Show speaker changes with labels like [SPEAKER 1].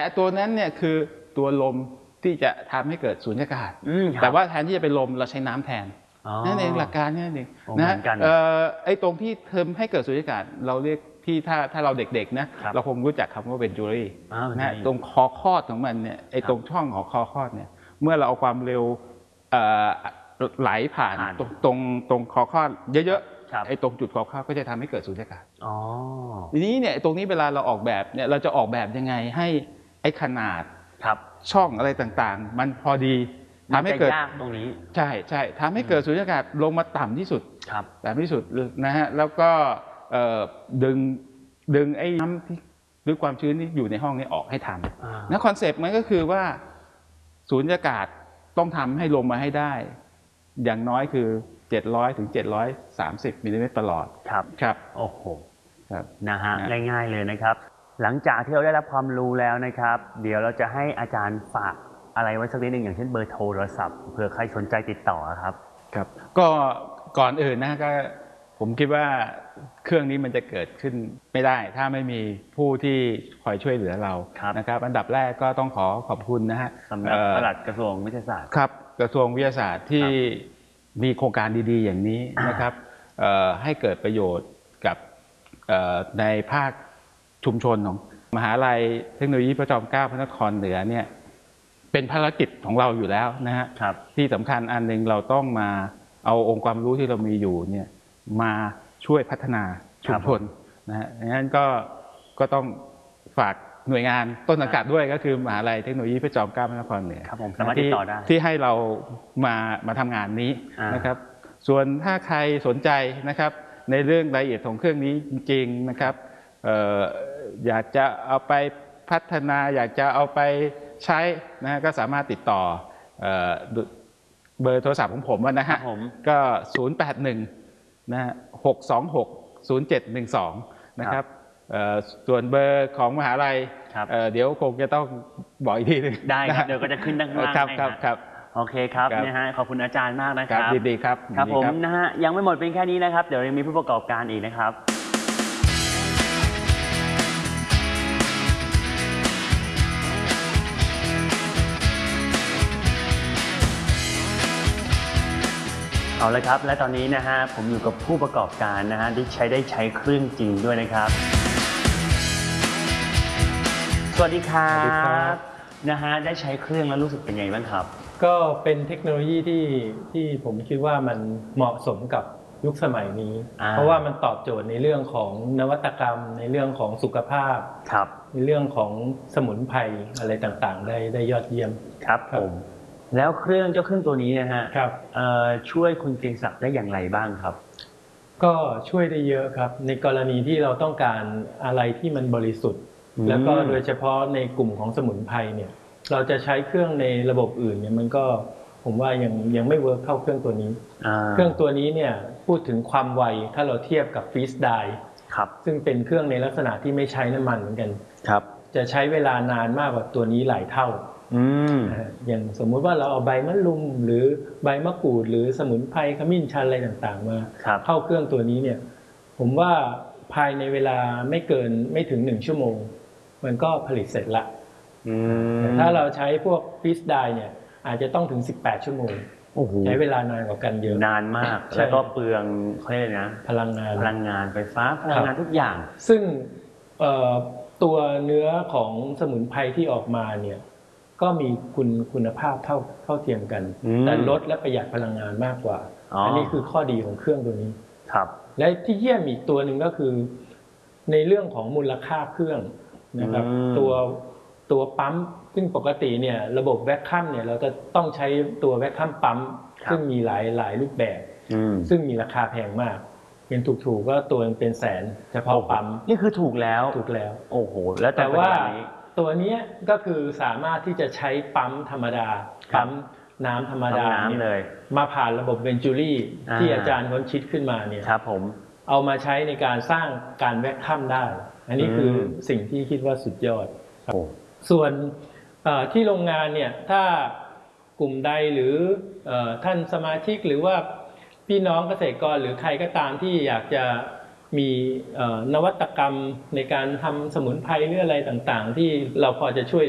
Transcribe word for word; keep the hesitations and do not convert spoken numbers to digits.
[SPEAKER 1] ตัวนั้นเนี่ยคือตัวลมที่จะทำให้เกิดสูญญากาศแต่ว่าแทนที่จะเป็นลมเราใช้น้ำแทนนั่นเองหลักการนี่เองนะไอ้ตรงที่ทำให้เกิดสูญญากาศเราเรียกที่ถ้าถ้าเราเด็กๆนะเราคงรู้จักคำว่าเวนจูรี่นะตรงคอคอดของมันเนี่ยไอ้ตรงช่องของคอคอดเนี่ยเมื่อเราเอาความเร็วไหลผ่านตรงตรงตรงคอคอดเยอะๆไอ้ตรงจุดคอคอดก็จะทำให้เกิดสูญญากาศทีนี้เนี่ยตรงนี้เวลาเราออกแบบเนี่ยเราจะออกแบบยังไงให้ไอ้ขนาดช่องอะไรต่างๆมันพอดีทำให้เกิด
[SPEAKER 2] ตรงนี้
[SPEAKER 1] ใช่ใช่ทำให้เกิดสูญญากาศลงมาต่ำที่สุดต่ำที่สุดนะฮะแล้วก็ดึงดึงไอ้น้ำที่หรือความชื้นที่อยู่ในห้องนี้ออกให้ทันนะคอนเซปต์มันก็คือว่าสูญญากาศต้องทำให้ลงมาให้ได้อย่างน้อยคือเจ็ดร้อยถึงเจ็ดร้อยสามสิบมิลลิเมตรประหลอด
[SPEAKER 2] ครับ
[SPEAKER 1] ครับ
[SPEAKER 2] โอ้โหนะฮะง่ายๆเลยนะครับหลังจากที่เราได้รับความรู้แล้วนะครับเดี๋ยวเราจะให้อาจารย์ฝากอะไรไว้สักนิดหนึ่งอย่างเช่นเบอร์โทรศัพท์เผื่อใครสนใจติดต่อครับ
[SPEAKER 1] ครับก็ก่อนอื่นนะก็ผมคิดว่าเครื่องนี้มันจะเกิดขึ้นไม่ได้ถ้าไม่มีผู้ที่คอยช่วยเหลือเรานะครับอันดับแรกก็ต้องขอขอบคุณนะฮะ
[SPEAKER 2] สำนักปลัดกระทรวงวิทยาศาสตร์
[SPEAKER 1] ครับกระทรวงวิทยาศาสตร์ที่มีโครงการดีๆอย่างนี้นะครับให้เกิดประโยชน์กับในภาคชุมชนของมหาลัยเทคโนโลยีพระจอมเกล้าพระนครเหนือเนี่ยเป็นภารกิจของเราอยู่แล้วนะฮะที่สำคัญอันหนึ่งเราต้องมาเอาองค์ความรู้ที่เรามีอยู่เนี่ยมาช่วยพัฒนาชุมชนนะฮะดังนั้นก็ก็ต้องฝากหน่วยงานต้นสังกัดด้วยก็คือมหาลัยเทคโนโลยีพระจอมเกล้าพระนครเหนือ
[SPEAKER 2] ที่
[SPEAKER 1] ที่ให้เรามามาทำงานนี้นะครับส่วนถ้าใครสนใจนะครับในเรื่องรายละเอียดของเครื่องนี้จริงๆนะครับอยากจะเอาไปพัฒนาอยากจะเอาไปใช้นะก็สามารถติดต่อเบอร์โทรศัพท์ของผมนะฮะก็ศูนย์ แปด หนึ่งนะฮะหก สอง หก ศูนย์ เจ็ด หนึ่ง สองนะครับส่วนเบอร์ของมหาลัยเดี๋ยวคงจะต้องบอกอีกทีนึง
[SPEAKER 2] ได้ครับเดี๋ยวก็จะขึ้นด้านล่างให้
[SPEAKER 1] ครับ
[SPEAKER 2] โอเคครับนะฮะขอบคุณอาจารย์มากนะครับ
[SPEAKER 1] ดีๆครับ
[SPEAKER 2] ครับผมนะฮะยังไม่หมดเป็นแค่นี้นะครับเดี๋ยวยังมีผู้ประกอบการอีกนะครับเอาเลยครับและตอนนี้นะฮะผมอยู่กับผู้ประกอบการนะฮะที่ใช้ได้ใช้เครื่องจริงด้วยนะครับสวัสดีครับนะฮะได้ใช้เครื่องแล้วรู้สึกเป็นไงบ้างครับ
[SPEAKER 3] ก็เป็นเทคโนโลยีที่ที่ผมคิดว่ามันเหมาะสมกับยุคสมัยนี้เพราะว่ามันตอบโจทย์ในเรื่องของนวัตกรรมในเรื่องของสุขภาพในเรื่องของสมุนไพรอะไรต่างๆได้ได้ยอดเยี่ยม
[SPEAKER 2] ครับผมแล้วเครื่องเจ้าเครื่องตัวนี้นะฮะช่วยคุณเกรียงศักดิ์ได้อย่างไรบ้างครับ
[SPEAKER 3] ก็ช่วยได้เยอะครับในกรณีที่เราต้องการอะไรที่มันบริสุทธิ์แล้วก็โดยเฉพาะในกลุ่มของสมุนไพรเนี่ยเราจะใช้เครื่องในระบบอื่นเนี่ยมันก็ผมว่ายังยังไม่เวิร์กเท่าเครื่องตัวนี้เครื่องตัวนี้เนี่ยพูดถึงความไวถ้าเราเทียบกับฟรีสไดร์ซึ่งเป็นเครื่องในลักษณะที่ไม่ใช้น้ำมันเหมือนกันจะใช้เวลานานมากกว่าตัวนี้หลายเท่าอย่างสมมุติว่าเราเอาใบมะลุมหรือใบมะกรูดหรือสมุนไพรขมิ้นชันอะไรต่างๆมาเข้าเครื่องตัวนี้เนี่ยผมว่าภายในเวลาไม่เกินไม่ถึงหนึ่งชั่วโมงมันก็ผลิตเสร็จละแต่ถ้าเราใช้พวกฟรีสไดร์เนี่ยอาจจะต้องถึงสิบแปดชั่วโมงใช้เวลานานกว่ากันเยอะ
[SPEAKER 2] นานมากแล้วก็เปลืองเขาเรียกนะ
[SPEAKER 3] พลังงาน
[SPEAKER 2] พลังงานไฟฟ้าพลังงานทุกอย่าง
[SPEAKER 3] ซึ่งตัวเนื้อของสมุนไพรที่ออกมาเนี่ยก็มีคุณคุณภาพเท่าเท่าเทียมกันแต่ลดและประหยัดพลังงานมากกว่า อ, อันนี้คือข้อดีของเครื่องตัวนี้
[SPEAKER 2] ครับ
[SPEAKER 3] และที่เยี่ยมอีกตัวหนึ่งก็คือในเรื่องของมูลค่าเครื่องนะครับตัวตัวปั๊มซึ่งปกติเนี่ยระบบแวคคัมเนี่ยเราจะต้องใช้ตัวแวคคัมปั๊มซึ่งมีหลายหลายรูปแบบซึ่งมีราคาแพงมากยังถูกๆก็ตัวเป็นแสนเฉพาะปั๊ม
[SPEAKER 2] นี่คือถูกแล้ว
[SPEAKER 3] ถูกแล้ว
[SPEAKER 2] โอ้โหแล้ว
[SPEAKER 3] แต่ว่าตัวนี้ก็คือสามารถที่จะใช้ปั๊มธรรมดาปั๊มน้ำธรรมดา
[SPEAKER 2] เลย
[SPEAKER 3] มาผ่านระบบเวนจูรี่ที่อาจารย์ค้นคิดขึ้นมาเนี่ย
[SPEAKER 2] ครับผม
[SPEAKER 3] เอามาใช้ในการสร้างการแวคคัมได้อันนี้คือสิ่งที่คิดว่าสุดยอดส่วนที่โรงงานเนี่ยถ้ากลุ่มใดหรือท่านสมาชิกหรือว่าพี่น้องเกษตรกรหรือใครก็ตามที่อยากจะมีนวัตกรรมในการทำสมุนไพรหรืออะไรต่างๆที่เราพอจะช่วย